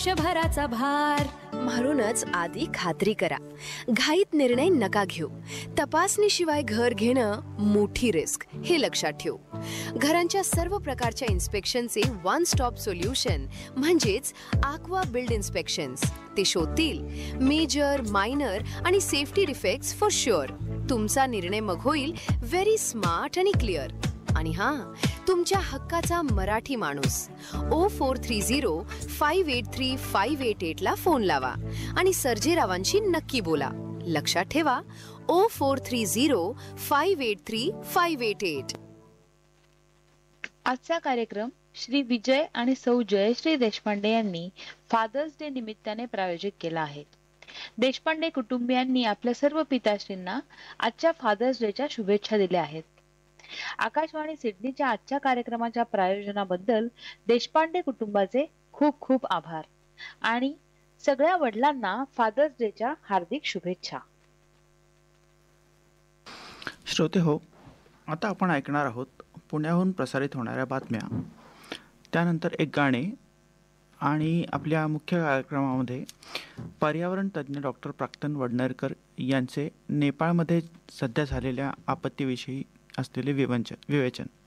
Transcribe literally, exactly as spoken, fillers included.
वर्षभराचा भार. म्हणूनच आधी खात्री करा, घाईत निर्णय नका घेऊ. तपासणीशिवाय घर घेणं मोठी रिस्क, हे लक्षात ठेवू. घरांच्या सर्व प्रकारच्या इन्स्पेक्शनचे वन स्टॉप सोल्युशन म्हणजेच आक्वा बिल्ड इन्स्पेक्शन्स. ते शोधतील मेजर, मायनर आणि सेफ्टी डिफेक्ट्स फॉर शुअर. तुमचा निर्णय मग होईल व्हेरी स्मार्ट आणि क्लिअर. आणि हां, तुमच्या हक्काचा मराठी माणूस O four three zero five eight three five eight eight ला फोन लावा आणि सर्जेरावांशी नक्की बोला. लक्षात ठेवा, O four three zero five eight three five eight eight. आजचा कार्यक्रम श्री विजय आणि सौ जयश्री देशपांडे यांनी फादर्स डे निमित्ताने प्रायोजित केला आहे. देशपांडे कुटुंबियांनी आपल्या सर्व पिताश्रींना आजच्या फादर्स डेच्या शुभेच्छा दिल्या आहेत. आकाशवाणी सिडनीच्या आजच्या कार्यक्रमाच्या प्रायोजनाबद्दल देशपांडे कुटुंबाचे खूप खूप आभार आणि सगळ्या वडिलांना फादर्स डेच्या हार्दिक शुभेच्छा. श्रोते हो, आता आपण ऐकणार आहोत पुण्याहून प्रसारित होणाऱ्या बातम्या, त्यानंतर एक गाणे आणि आपल्या मुख्य कार्यक्रमामध्ये पर्यावरण तज्ज्ञ डॉक्टर प्राक्तन वडनेरकर यांचे नेपाळमध्ये सध्या झालेल्या आपत्तीविषयी असलेले विवंचन विवेचन.